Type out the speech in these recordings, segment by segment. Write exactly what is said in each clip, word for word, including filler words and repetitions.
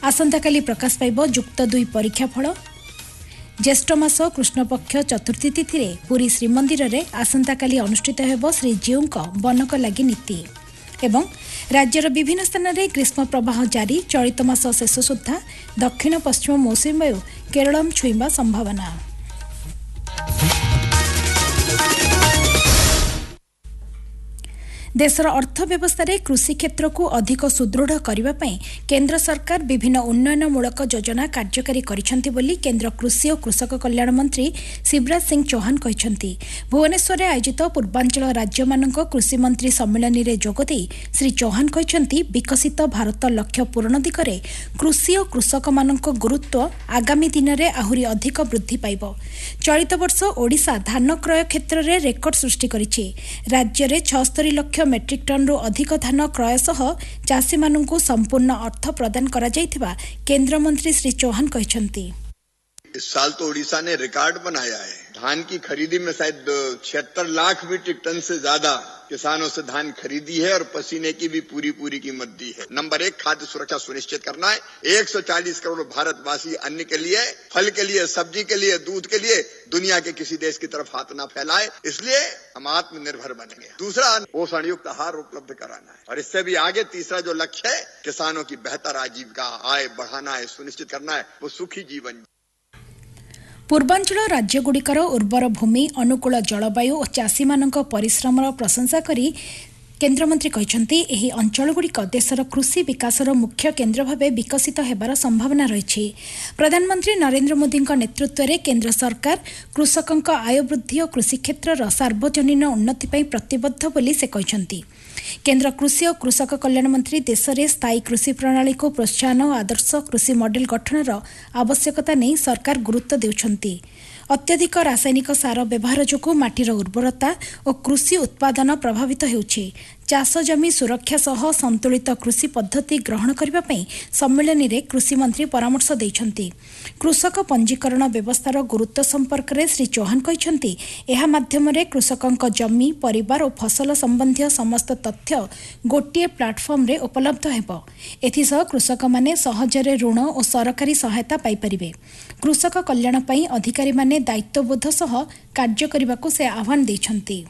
आसंताकाली प्रकाश पाइब जुक्त दुई परीक्षा फल। ज्येष्ठ मास कृष्णपक्ष चतुर्थी तिथि रे पुरी श्रीमंदिर रे आसंताकाली अनुष्ठित हेब श्रीजीउंक बनक लागि नीति। एवं राज्यर विभिन्न स्थान में ग्रीष्म प्रवाह जारी। चलित मास शेष सुधा दक्षिण पश्चिम मौसुमी वायु केरल छुईवा संभावना। देशर अर्थव्यवस्था रे कृषि क्षेत्र को अधिक सुदृढ़ करने केंद्र सरकार विभिन्न उन्नयनमूलक योजना कार्यकारी करिसेंति बोली केंद्र कृषि और कृषक कल्याण मंत्री शिवराज सिंह चौहान कहिसेंति। भुवनेश्वर में आयोजित पूर्वांचल राज्य मानक कृषि मंत्री सम्मेलन में जोगदे श्री चौहान कहिसेंति विकसित भारत लक्ष्य पूरण दिगरे कृषि और कृषक मानक गुरुत्व आगामी दिन में आहुरी अधिक वृद्धि पाइब। चलित वर्ष ओडिशा धान क्रय क्षेत्र में रेकर्ड सृष्टि करिछि। राज्य में छस्तरी लक्ष मेट्रिक टन रु अधिक धान क्रय सह चाषी मानू संपूर्ण अर्थ प्रदान करा जायथिबा केंद्र मंत्री श्री चौहान कहिसेंति। इस साल तो ओडिशा ने रिकॉर्ड बनाया है। धान की खरीदी में शायद छिहत्तर लाख मीट्रिक टन से ज्यादा किसानों से धान खरीदी है और पसीने की भी पूरी पूरी कीमत दी है। नंबर एक, खाद्य सुरक्षा सुनिश्चित करना है। एक सौ चालीस करोड़ भारतवासी अन्न के लिए, फल के लिए, सब्जी के लिए, दूध के लिए दुनिया के किसी देश की तरफ हाथ ना फैलाए, इसलिए हम आत्मनिर्भर बनेंगे। दूसरा, पोषण युक्त आहार उपलब्ध कराना है और इससे भी आगे तीसरा जो लक्ष्य है किसानों की बेहतर आजीविका आय बढ़ाना है, सुनिश्चित करना है, वो सुखी जीवन। पूर्वांचल राज्यगुड़िकर उर्वर भूमि, अनुकूल जलवायु और चाषी मानक परिश्रमर प्रशंसा करी केन्द्रमंत्री कहते एही अंचलगुड़िक देशर कृषि विकासर मुख्य केन्द्र भाव विकसित हेबार संभावना रही। प्रधानमंत्री नरेंद्र मोदी नेतृत्व में केन्द्र सरकार कृषकों आय वृद्धि और कृषि क्षेत्र सार्वजनीन उन्नति पर प्रतिबद्ध बोली से कहते। केन्द्र कृषि और कृषक कल्याण मंत्री देश में स्थायी कृषि प्रणाली को प्रोत्साहन और आदर्श कृषि मॉडल गठनर आवश्यकता नहीं सरकार गुरुत्व देउछंती। अत्यधिक रासायनिक सार व्यवहार जोगु माटीर उर्वरता और कृषि उत्पादन प्रभावित हेउछि। चाष जमी सुरक्षा सह संतुलित कृषि पद्धति ग्रहण करने सम्मेलन में कृषि मंत्री परामर्श देइछंती। कृषक पंजीकरण व्यवस्थार गुरुत्व संपर्क में श्री चौहान कहते यह माध्यम कृषकों जमी, परिवार और फसल संबंधी समस्त तथ्य गोटे प्लाटफर्म रे उपलब्ध हेब। एथिसह कृषक माने सहजरे ऋण और सरकारी सहायता पाई परिबे। कृषक कल्याण पई अधिकारी माने दायित्वबोध सह कार्य करने से आह्वान देइछंती।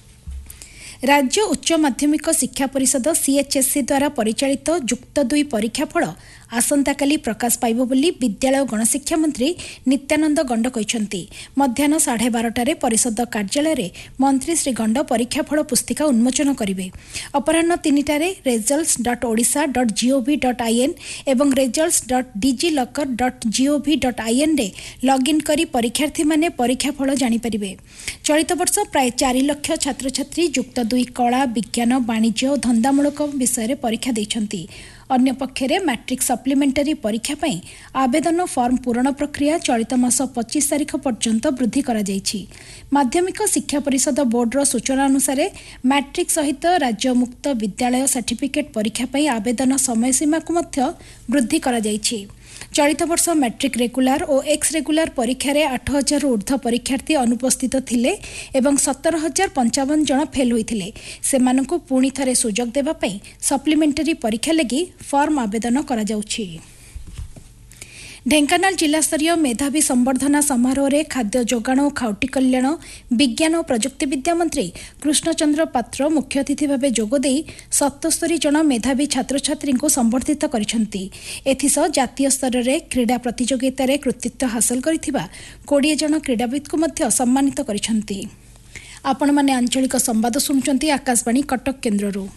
राज्य उच्च माध्यमिक शिक्षा परिषद सीएचएससी द्वारा परिचालित जुक्त दुई परीक्षा फल आसंताकाली प्रकाश पाइब बोली विद्यालय और गणशिक्षा मंत्री नित्यानंद गंड कहते। मध्याह्न साढ़े बारटार परिषद कार्यालय रे मंत्री श्री गंड परीक्षा फल पुस्तिका उन्मोचन करेंगे। अपराह्न तीनटार results dot Odisha dot gov dot IN एवं results dot digi locker dot gov dot IN रे लगइन करी परीक्षार्थी माने परीक्षा फल जानीपारे। चलित वर्ष प्राय चार लक्ष छात्र छात्री जुक्त दुई कला, विज्ञान, वाणिज्य और धंदामूलक विषय परीक्षा देइछंती। अन्य पक्षरे मैट्रिक सप्लीमेंटारी परीक्षा पई आवेदन फॉर्म पूरण प्रक्रिया चलित मास पच्चीस तारीख पर्यंत वृद्धि करा जायछि। माध्यमिक शिक्षा परिषद बोर्डर सूचना अनुसार मैट्रिक सहित राज्य मुक्त विद्यालय सर्टिफिकेट परीक्षा पई आवेदन समय सीमा को मध्य वृद्धि करा जायछि। चलित वर्ष मैट्रिक रेगुलार और एक्स रेगुलार परीक्षा रे आठ हजार ऊर्ध्व परीक्षार्थी अनुपस्थित थिले एवं सतर हजार पंचावन जन फेल होइथिले। सेमानंकु पुणी थरे सुजोग देबा पई सप्लीमेंटारी परीक्षा लगी फॉर्म आवेदन करा जाउछि। ढेंकानाल जिला स्तरीय मेधावी संवर्धना समारोह रे खाद्य जोगाण और खाउटी कल्याण, विज्ञान और प्रजुक्ति विद्या मंत्री कृष्णचंद्र पात्र मुख्य अतिथि भाव जोगदे सतस्तरी जन मेधावी छात्र छात्री को संबर्धित करिसेंति। एथिसह जातीय स्तर रे क्रीड़ा प्रतियोगिता रे कृतित्व हासिल करिथिबा बीस जन क्रीड़ाविद को मध्य सम्मानित करिसेंति। आपण माने आंचलिक संवाद सुनुचंती आकाशवाणी कटक केन्द्ररू।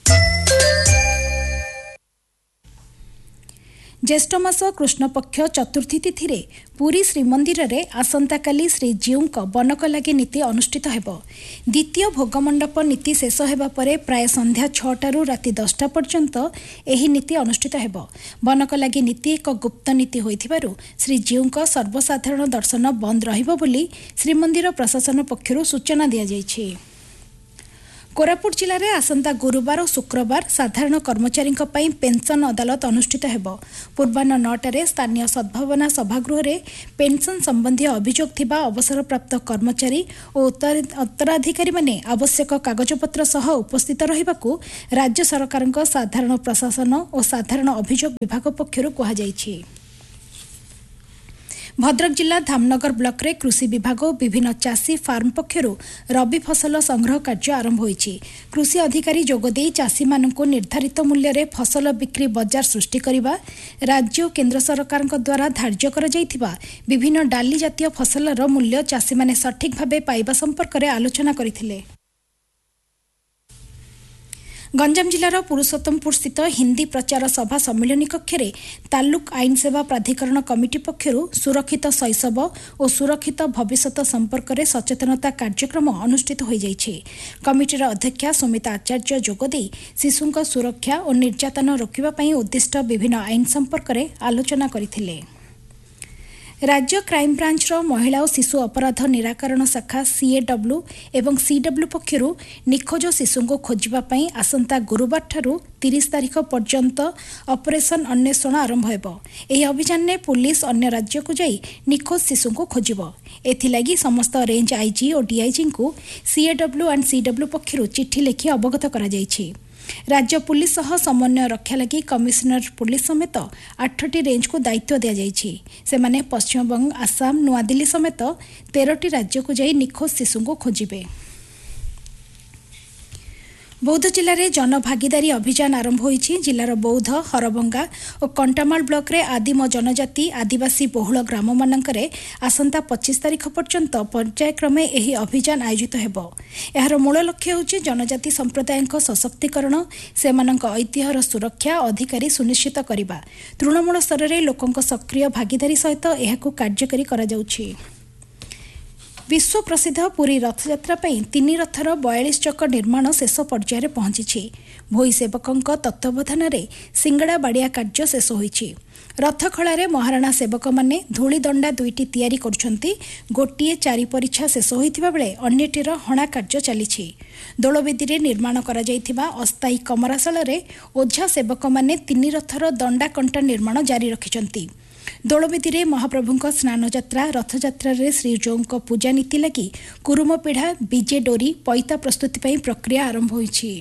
ज्येष्ठ मास कृष्णपक्ष चतुर्थी तिथि रे पुरी श्रीमंदिर रे आसंताकाली श्रीजीउंक बनक लागि नीति अनुष्ठित हेब। द्वितीय भोगमंडप नीति शेष हेबा परे प्राय संध्या छटारू राति दसटा पर्यंत एही नीति अनुष्ठित हेब। बनक लागि नीति एक गुप्त नीति होइथिबारु श्रीजीउंक सर्वसाधारण दर्शन बंद रहिबो बोली श्रीमंदिर प्रशासन पक्षरु सूचना दिया जायछि। कोरापुट जिले में आसंता गुरुवार और शुक्रवार साधारण कर्मचारी पेंशन अदालत अनुष्ठित हेबो। पूर्वाह्न नौटारे स्थानीय सद्भावना सभागृह में पेंशन संबंधी अभियोग थिबा अवसरप्राप्त कर्मचारी और उत्तराधिकारी माने आवश्यक कागजपत्र सह उपस्थित रहिबाकू राज्य सरकार साधारण प्रशासन और साधारण अभियोग विभाग पक्षरु कहा जायछि। भद्रक जिला धामनगर ब्लॉक रे कृषि विभाग और विभिन्न चाषी फार्म पक्षरु रबी फसल संग्रह कार्य आरंभ होईछि। कृषि अधिकारी जोगदेई चाषी मानक निर्धारित मूल्य रे फसल बिक्री बाजार सृष्टि करिबा, राज्य और केंद्र सरकार द्वारा धार्य करा जायथिबा विभिन्न डाली जातीय फसलर मूल्य चाषी माने सठिक भाबे पाइबा संपर्क रे आलोचना करिथिले। गंजाम जिलार पुरुषोत्तमपुर स्थित हिंदी प्रचार सभा सम्मेलन कक्ष में तालुक आईन सेवा प्राधिकरण कमिटी पक्षरु सुरक्षित शैशव और सुरक्षित भविष्यत संपर्क में सचेतनता कार्यक्रम अनुष्ठित हो जाइछि। कमिटीर अध्यक्षा सुमिता आचार्य जोगदेई शिशुंक सुरक्षा और निर्यातन रोकिबा पई उद्दिष्ट विभिन्न आईन संपर्क में आलोचना करथिले। राज्य क्राइम ब्रांच महिला और शिशु अपराध निराकरण शाखा सीएडब्ल्यू एवं सीडब्ल्यू पक्षरु निखोज शिशु को खोजापी आसंता गुरुवार ठारू तीस तारीख पर्यंत ऑपरेशन अन्वेषण आरंभ हेबो। एही अभियान में पुलिस अन्य राज्य को जाई निखोज शिशु को खोजिबो। एथिलागी समस्त रेंज आईजी और डीआईजी को सीएडब्ल्यू एंड सीडब्ल्यू पक्षरु चिट्ठी लिखि अवगत करा जायछि। राज्य पुलिस सह समन्वय रक्षा लगी कमिशनर पुलिस समेत आठटी रेंज को दायित्व दिया जायछि। सेमाने पश्चिमबंग, आसाम, नुआदिल्ली समेत तेरटी राज्य को जाई निखोज शिशु को खोजिबे। बौद्ध जिले में जनभागीदारी अभियान आरंभ होईछि। जिलार बौद्ध, हरभंगा और कंटामाल ब्लॉक रे आदिम जनजाति आदिवासी बहुल ग्राम मानकरे आसंता पच्चीस तारीख पर्यंत पर्यायक्रमे एही अभियान आयोजित हेबो। एहार मूल लक्ष्य होछि जनजाति संप्रदायक सशक्तिकरण, सेमानक ऐतिह्यर सुरक्षा अधिकारी सुनिश्चित करिबा। तृणमूल स्तर रे लोकंक सक्रिय भागीदारी सहित एहाकु कार्यकारी करा जाउछि। विश्व प्रसिद्ध पुरी रथयात्रा पई तीन रथर बयालीस चक निर्माण शेष पर्यायर पहुंची। भोई सेवकों तत्वावधान में सिंगड़ा बाड़िया कार्य शेष होईछि। रथ खଳାରେ महाराणा सेवक माने धूली दंडा दुईटी तैयारी करुछंती। गोटिए चारि परीक्षा शेष होइथिबा बेले अन्यटीर हणा कार्य चलिछि। दोलवेदी रे निर्माण करा जायथिबा अस्थायी कमराशाल रे ओझा सेवक माने तीन रथर दंडा कंटा निर्माण जारी रखिछंती। दोलवेदी रे महाप्रभुंक स्नान यात्रा, रथयात्रा रे श्रीजौंक पूजा नीति लगी कुरुम पीढ़ा, बीजे डोरी, पैता प्रस्तुति पई प्रक्रिया आरंभ होईछि।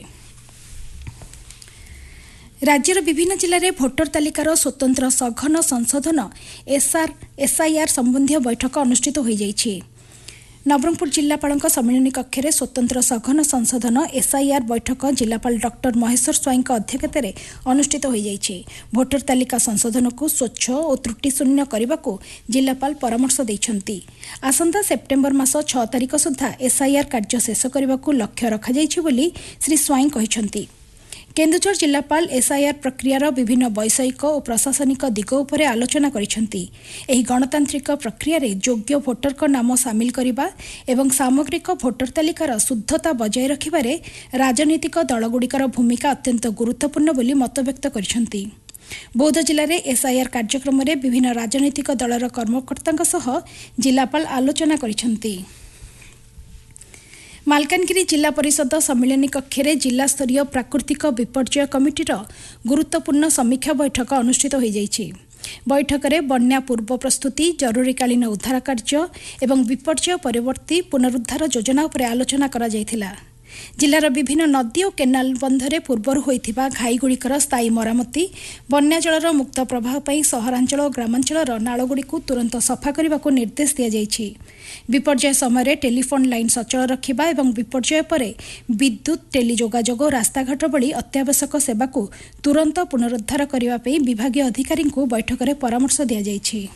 राज्यर विभिन्न जिले में भोटर तालिकार स्वतंत्र सघन संशोधन एसआर एसआईआर संबंधी बैठक अनुष्ठित हो जाइछि। नवरंगपुर जिलापाल सम्मेलन कक्ष में स्वतंत्र सघन संशोधन एसआईआर बैठक जिलापाल डॉक्टर महेश्वर स्वाई अध्यक्षता अनुष्ठित हो जाइछि। भोटर तालिका संशोधन को स्वच्छ और त्रुटिशून्य करने को जिलापाल परामर्श देइछंती। आसंता सेप्टेम्बर मास छह तारीख सुधा एसआईआर कार्य शेष करने को लक्ष्य रखा जाइछि बोली श्री स्वाई कहिछंती। केन्दुझर जिलापाल एसआईआर प्रक्रियार विभिन्न वैषयिक और प्रशासनिक दिग उपरे आलोचना करिसेंती। एही गणतांत्रिक प्रक्रिया रे योग्य भोटर को नाम सामिल करिबा एवं सामग्रिक भोटर तालिकार शुद्धता बजाय रखिबारे राजनीतिक दलगुड़िकर भूमिका अत्यंत गुरुत्वपूर्ण बोली मतव्यक्त करिसेंती। बौद्ध जिले में एसआईआर कार्यक्रम रे विभिन्न राजनीतिक दलर कर्मकर्तांक सह जिलापाल आलोचना करिसेंती। मालकानगिरी जिला परिषद सम्मेलन कक्ष में जिला स्तरीय प्राकृतिक विपर्यय कमिटीर गुरुत्वपूर्ण समीक्षा बैठक अनुष्ठित हो जाइछि। बैठक में बन्या पूर्व प्रस्तुति, जरूरीकालीन उद्धार कार्य एवं विपर्यय परवर्ती पुनरुद्धार योजना उपर आलोचना करा जायथिला। जिलार विभिन्न नदी और केनाल बंधरे पूर्वर होइथिबा घाईगुड़िकर स्थायी मरामती, बन्या जलर मुक्त प्रवाह पई सहरांचल और ग्रामांचलर नालगुड़िकु तुरंत सफा करने निर्देश दिया जायछि। विपर्यय समय टेलीफोन लाइन सचल रखिबा एवं विपर्यय परे विद्युत, टेलीजोगाजोग और रास्ताघाट भली अत्यावश्यक सेवा को तुरंत पुनरुद्धार करने पई विभागीय अधिकारी को बैठक में परामर्श दिया जायछि।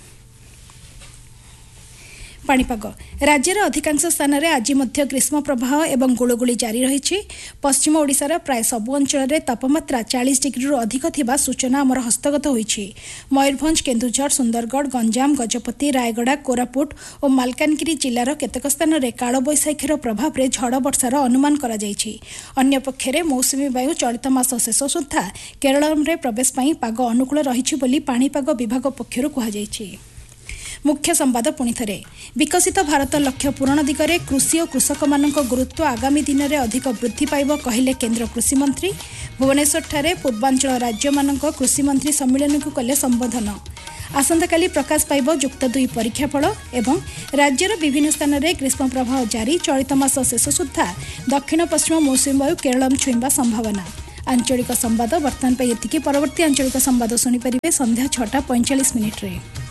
पाणीपाग राज्यर अधिकांश स्थान में आज मध्य ग्रीष्म प्रवाह एवं गुळुगुळी जारी रही। पश्चिम ओडिशार प्राय सबु अंचल में तापमात्रा चालीस डिग्री रु अधिक थिबा सूचना आमर हस्तगत होईछि। मयूरभंज, केन्दुझर, सुंदरगढ़, गंजाम, गजपति, रायगड़ा, कोरापुट और मालकानगिरी जिलार केतेक स्थान में कालबैशाखीर प्रभाव में झड़ वर्षार अनुमान करा जायछि। अन्य पक्षरे मौसुमी वायु चलित मास शेष सुधा केरल में प्रवेश पाई पाग अनुकूल रही पाणीपाग विभाग पक्षरु कहा जायछि। मुख्य संवाद पुणी थे विकसित भारत लक्ष्य पूरण दिगरे कृषि और कृषक मानक गुरुत्व आगामी दिन में अधिक वृद्धि पाइब कहले केन्द्र कृषि मंत्री। भुवनेश्वर ठारे पूर्वांचल राज्य मानक कृषि मंत्री सम्मेलन को कले संबोधन। आसंताकाली प्रकाश पाइब युक्त दुई परीक्षाफल एवं राज्यर विभिन्न स्थान में ग्रीष्म प्रवाह जारी। चलित मास शेष सुधा दक्षिण पश्चिम मौसुमी वायु केरल छुईवा संभावना। आंचलिक संवाद बर्तमान पर एतिकी। परवर्ती आंचलिक संवाद शुणिपारे संध्या छटा पैंचाश मिनिट्रे।